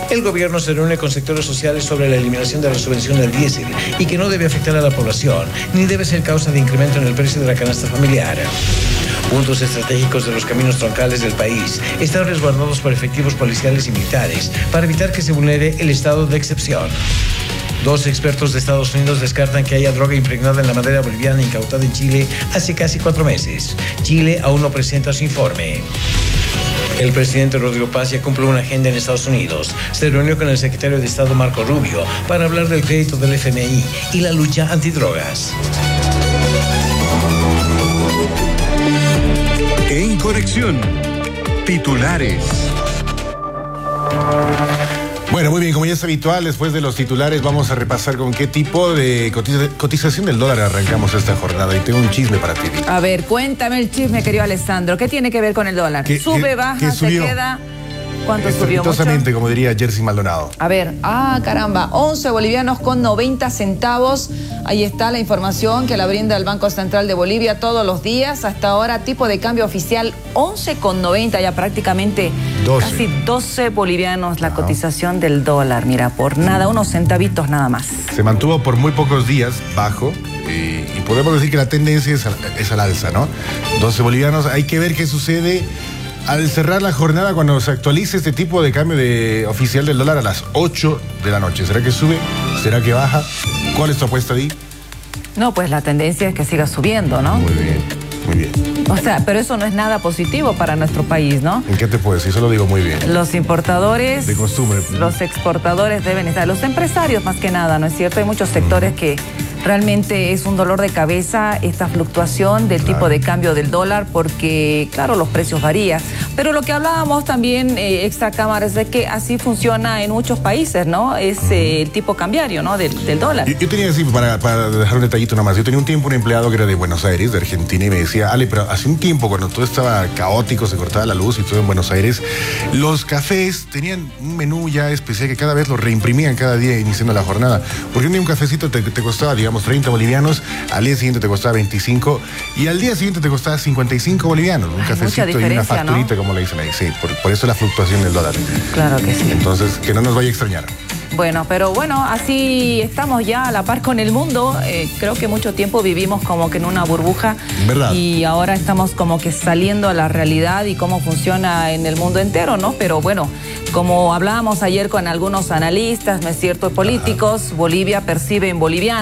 El gobierno se reúne con sectores sociales sobre la eliminación de la subvención del diésel y que no debe afectar a la población, ni debe ser causa de incremento en el precio de la canasta familiar. Puntos estratégicos de los caminos troncales del país están resguardados por efectivos policiales y militares para evitar que se vulnere el estado de excepción. 2 expertos de Estados Unidos descartan que haya droga impregnada en la madera boliviana incautada en Chile hace casi 4 meses. Chile aún no presenta su informe. El presidente Rodrigo Paz ya cumple una agenda en Estados Unidos. Se reunió con el secretario de Estado Marco Rubio para hablar del crédito del FMI y la lucha antidrogas. En Conexión, titulares. Bueno, muy bien, como ya es habitual, después de los titulares vamos a repasar con qué tipo de cotización del dólar arrancamos esta jornada. Y tengo un chisme para ti. A ver, cuéntame el chisme, querido Alessandro. ¿Qué tiene que ver con el dólar? ¿Sube, baja, se queda? ¿Cuánto subió? Exitosamente, como diría Jersey Maldonado. A ver, caramba, 11 bolivianos con 90 centavos. Ahí está la información que la brinda el Banco Central de Bolivia todos los días. Hasta ahora, tipo de cambio oficial 11,90, ya prácticamente 12. Casi 12 bolivianos la cotización del dólar. Mira, por nada, unos centavitos nada más. Se mantuvo por muy pocos días bajo. Y podemos decir que la tendencia es al alza, ¿no? 12 bolivianos, hay que ver qué sucede al cerrar la jornada cuando se actualice este tipo de cambio oficial del dólar a las 8 de la noche. ¿Será que sube? ¿Será que baja? ¿Cuál es tu apuesta, Di? No, pues la tendencia es que siga subiendo, ¿no? Muy bien, muy bien. O sea, pero eso no es nada positivo para nuestro país, ¿no? ¿En qué te puedo decir? Eso lo digo muy bien. Los importadores, de costumbre, los exportadores deben estar, los empresarios más que nada, ¿no es cierto? Hay muchos sectores que realmente es un dolor de cabeza esta fluctuación del tipo de cambio del dólar porque, claro, los precios varían. Pero lo que hablábamos también, extra cámara, es de que así funciona en muchos países, ¿no? Es el tipo cambiario, ¿no? Del dólar. Yo tenía así, para dejar un detallito nada más, yo tenía un tiempo un empleado que era de Buenos Aires, de Argentina, y me decía, Ale, pero hace un tiempo cuando todo estaba caótico, se cortaba la luz y todo en Buenos Aires, los cafés tenían un menú ya especial que cada vez lo reimprimían cada día iniciando la jornada. Porque un día un cafecito te costaba, digamos, 30 bolivianos, al día siguiente te costaba 25 y al día siguiente te costaba 55 bolivianos. Un cafecito y una facturita, ¿no? Como le dicen ahí. Sí, por eso la fluctuación del dólar. Claro que sí. Entonces, que no nos vaya a extrañar. Bueno, pero bueno, así estamos ya a la par con el mundo. Creo que mucho tiempo vivimos como que en una burbuja. ¿Verdad? Y ahora estamos como que saliendo a la realidad y cómo funciona en el mundo entero, ¿no? Pero bueno, como hablábamos ayer con algunos analistas, ¿no es cierto?, políticos, Bolivia percibe en boliviano.